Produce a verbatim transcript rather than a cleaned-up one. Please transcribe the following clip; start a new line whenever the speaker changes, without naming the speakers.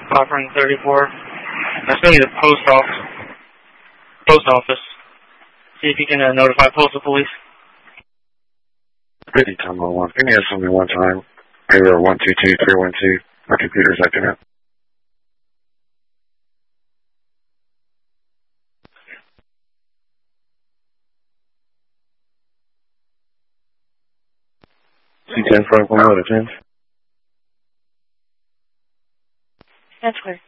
Offering thirty-four. I still need a post office. Post office. See if you can uh, notify postal police.
fifty time oh one. Give me a something one time. Error one two two three one two. My computer's acting up. C ten front one out of ten.
That's clear.